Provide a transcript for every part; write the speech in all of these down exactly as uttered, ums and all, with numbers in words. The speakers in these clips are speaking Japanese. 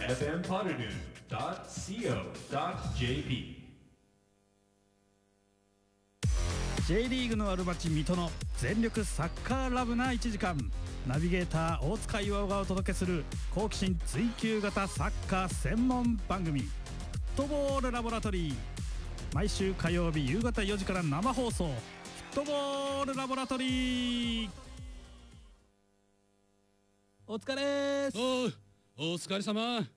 エフエム ポッドドゥン ドット シーオー ドット ジェーピー J リーグのある町水戸の全力サッカーラブないちじかん、ナビゲーター大塚巌がお届けする好奇心追求型サッカー専門番組、フットボールラボラトリー。毎週火曜日夕方よじから生放送、フットボールラボラトリー。お疲れーす。 おう、お疲れ様。はあ、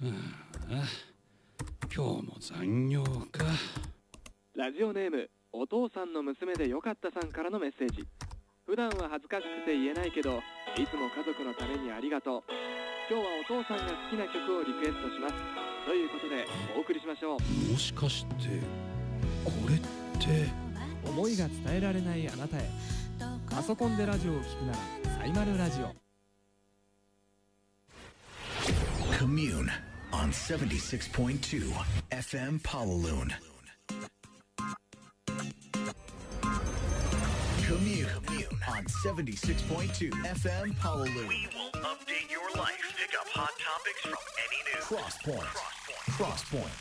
今日も残業か。 ラジオネームお父さんの娘でよかったさんからのメッセージ。普段は恥ずかしくて言えないけど、いつも家族のためにありがとう。今日はお父さんが好きな曲をリクエストしますということでお送りしましょう。 もしかしてこれって思いが伝えられないあなたへ。パソコンでラジオを聞くならサイマルラジオ。 Commune on seventy-six point two エフエム Pawaloon. Commune on seventy-six point two エフエム Pawaloon. We will update your life. Pick up hot topics from any news. Crosspoint. Crosspoint.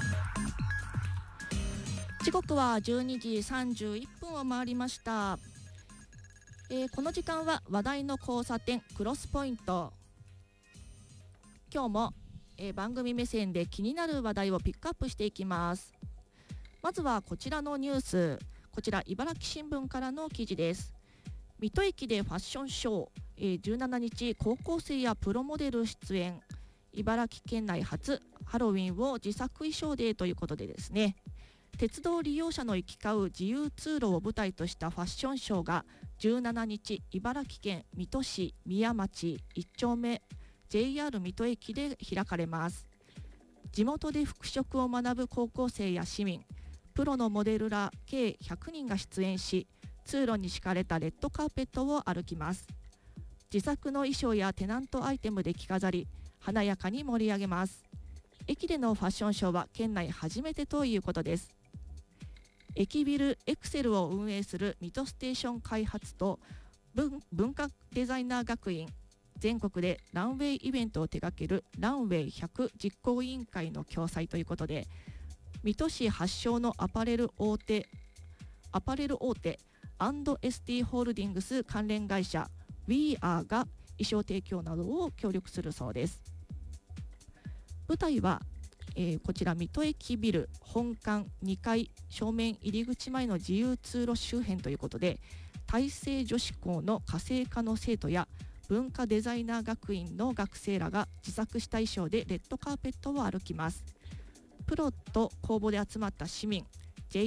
時刻はじゅうにじさんじゅういっぷんを回りました。えー、この時間は話題の交差点クロスポイント。今日も、えー、番組目線で気になる話題をピックアップしていきます。まずはこちらのニュース。こちら茨城新聞からの記事です。水戸駅でファッションショー、えー、じゅうしちにち高校生やプロモデル出演。茨城県内初ハロウィンを自作衣装でということでですね、鉄道利用者の行き交う自由通路を舞台としたファッションショーがじゅうしちにち茨城県水戸市宮町いっちょうめ ジェイアール 水戸駅で開かれます。地元で服飾を学ぶ高校生や市民、プロのモデルら計ひゃくにんが出演し、通路に敷かれたレッドカーペットを歩きます。自作の衣装やテナントアイテムで着飾り、華やかに盛り上げます。駅でのファッションショーは県内初めてということです。駅ビルエクセルを運営する水戸ステーション開発と 文, 文化デザイナー学院、全国でランウェイイベントを手掛けるランウェイひゃく実行委員会の共催ということで、水戸市発祥のアパレル大手アパレル大手 アンドエスティー ホールディングス関連会社 We Are が衣装提供などを協力するそうです。舞台は、えー、こちら水戸駅ビル本館にかい正面入り口前の自由通路周辺ということで、大成女子校の家政科の生徒や文化デザイナー学院の学生らが自作した衣装でレッドカーペットを歩きます。プロと公募で集まった市民、